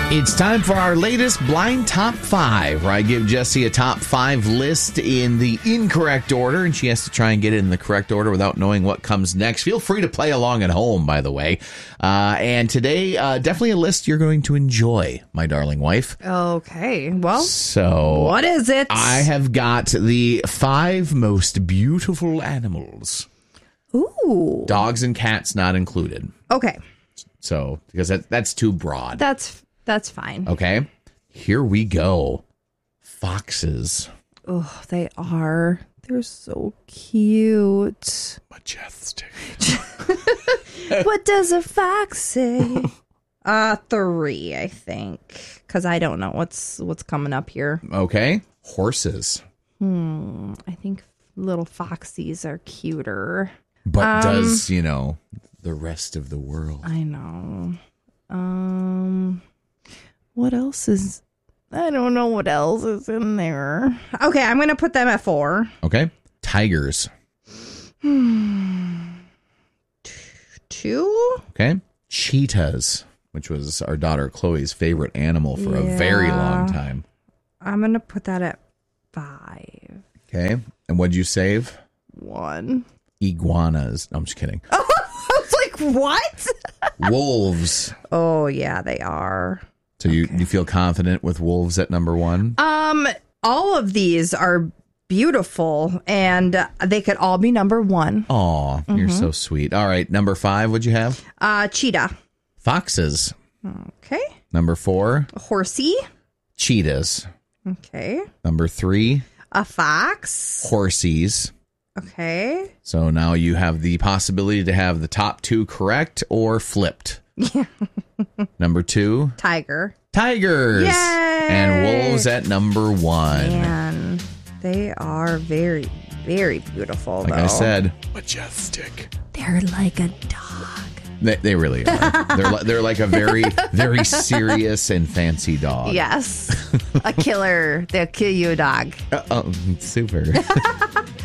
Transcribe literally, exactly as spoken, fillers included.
It's time for our latest blind top five, where I give Jessie a top five list in the incorrect order, and she has to try and get it in the correct order without knowing what comes next. Feel free to play along at home, by the way. Uh, and today, uh, definitely a list you're going to enjoy, my darling wife. Okay, well, so what is it? I have got the five most beautiful animals. Ooh. Dogs and cats not included. Okay. So, because that, that's too broad. That's that's fine. Okay. Here we go. Foxes. Oh, they are. They're so cute. Majestic. What does a fox say? uh, three, I think. Because I don't know what's what's coming up here. Okay. Horses. Hmm. I think little foxies are cuter. But Um, does, you know, the rest of the world. I know. Um, what else is... I don't know what else is in there. Okay, I'm going to put them at four. Okay. Tigers. Two? Okay. Cheetahs, which was our daughter Chloe's favorite animal for Yeah. a very long time. I'm going to put that at five. Okay. And what'd you save? One. Iguanas. I'm just kidding. I was like, what? Wolves. Oh, yeah, they are. So you, Okay. you feel confident with wolves at number one? Um, all of these are beautiful, and they could all be number one. Aw, you're so sweet. All right. Number five, what'd you have? Uh, cheetah. Foxes. Okay. Number four, Horsey. cheetahs. Okay. Number three, A fox. horsies. Okay. So now you have the possibility to have the top two correct or flipped. Yeah. Number two, Tiger. tigers. Yay! And wolves at number one. Man, they are very, very beautiful, Like though. I said, majestic. They're like a dog. They, they really are. they're, li- they're like a very, very serious and fancy dog. Yes. A killer. They'll kill you, dog. Uh, oh, super.